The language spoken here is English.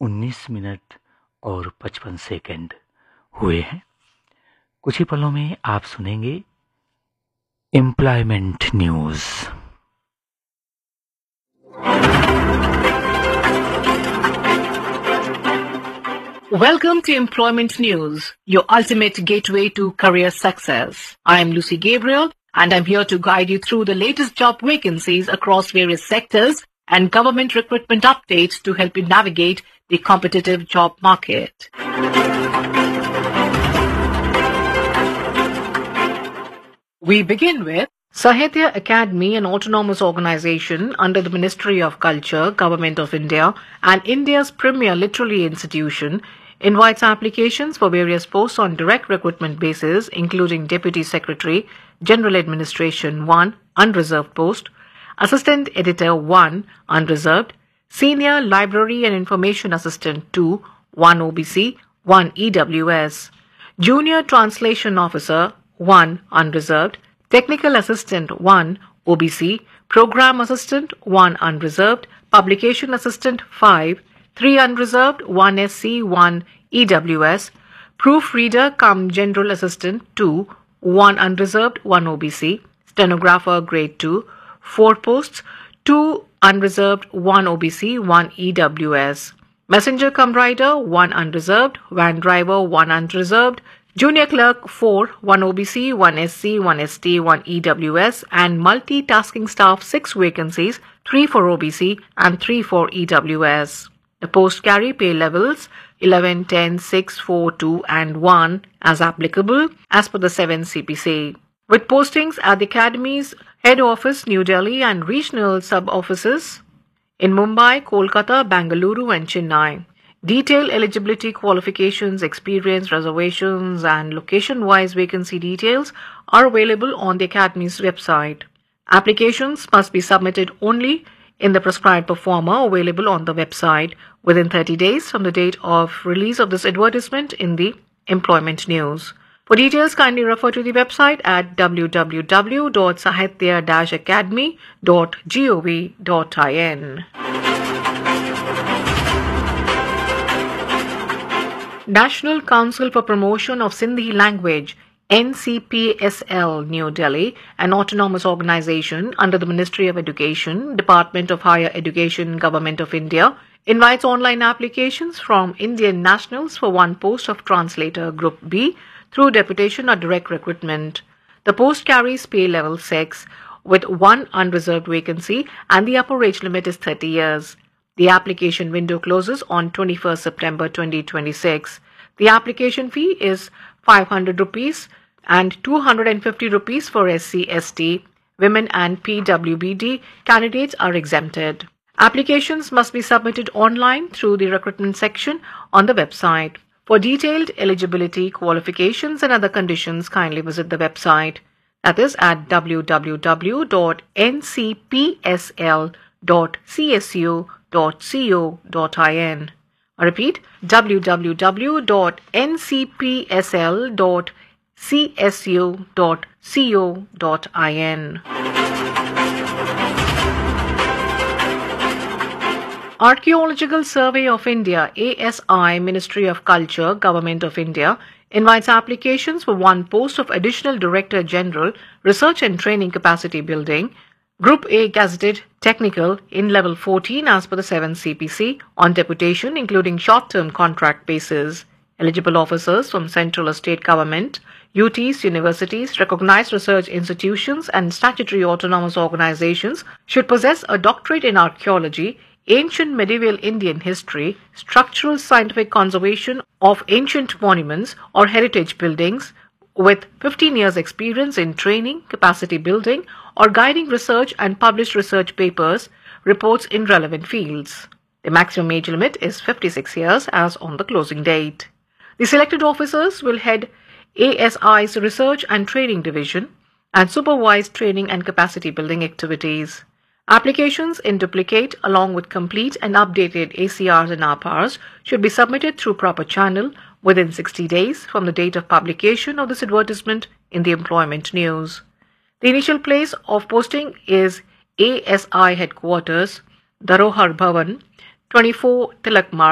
19 minute और 55 second हुए हैं। कुछ ही पलों में आप सुनेंगे employment news. Welcome to Employment News, your ultimate gateway to career success. I am Lucy Gabriel and I'm here to guide you through the latest job vacancies across various sectors and government recruitment updates to help you navigate the competitive job market. We begin with Sahitya Academy, an autonomous organization under the Ministry of Culture, Government of India, and India's premier literary institution, invites applications for various posts on direct recruitment basis, including Deputy Secretary, General Administration 1, unreserved post, Assistant Editor 1, unreserved, Senior Library and Information Assistant 2, 1 OBC, 1 EWS, Junior Translation Officer 1, unreserved, Technical Assistant 1, OBC, Program Assistant 1, unreserved, Publication Assistant 5, 3 unreserved, 1 SC, 1 EWS, Proofreader cum General Assistant 2, 1 unreserved, 1 OBC, Stenographer Grade 2, 4 posts, 2 unreserved, 1 OBC, 1 EWS, Messenger cum Rider 1 unreserved, Van Driver 1 unreserved, Junior Clerk 4, 1 OBC, 1 SC, 1 ST, 1 EWS, and Multitasking Staff 6 vacancies, 3 for OBC and 3 for EWS. The posts carry pay levels 11, 10, 6, 4, 2, and 1 as applicable as per the 7 CPC. With postings at the Academy's head office, New Delhi, and regional sub-offices in Mumbai, Kolkata, Bengaluru, and Chennai. Detailed eligibility, qualifications, experience, reservations, and location-wise vacancy details are available on the Academy's website. Applications must be submitted only in the prescribed performer available on the website within 30 days from the date of release of this advertisement in the Employment News. For details, kindly refer to the website at www.sahitya-academy.gov.in. National Council for Promotion of Sindhi Language, NCPSL, New Delhi, an autonomous organization under the Ministry of Education, Department of Higher Education, Government of India, invites online applications from Indian nationals for one post of Translator Group B through deputation or direct recruitment. The post carries pay level 6 with one unreserved vacancy and the upper age limit is 30 years. The application window closes on 21st September 2026. The application fee is 500 rupees and 250 rupees for SC/ST. Women and PWBD candidates are exempted. Applications must be submitted online through the recruitment section on the website. For detailed eligibility, qualifications, and other conditions, kindly visit the website. That is at www.ncpsl.csu.co.in. I repeat, www.ncpsl.csu.co.in. Archaeological Survey of India, ASI, Ministry of Culture, Government of India, invites applications for one post of Additional Director General, Research and Training Capacity Building, Group A Gazetted Technical in Level 14 as per the 7 CPC on deputation, including short-term contract basis. Eligible officers from central or state government, UTs, universities, recognized research institutions, and statutory autonomous organizations should possess a doctorate in archaeology, ancient medieval Indian history, structural scientific conservation of ancient monuments or heritage buildings, with 15 years experience in training, capacity building, or guiding research and published research papers, reports in relevant fields. The maximum age limit is 56 years as on the closing date. The selected officers will head ASI's Research and Training Division and supervise training and capacity building activities. Applications in duplicate along with complete and updated ACRs and RPARs should be submitted through proper channel within 60 days from the date of publication of this advertisement in the Employment News. The initial place of posting is ASI Headquarters, Dharohar Bhavan, 24 Tilak Marg,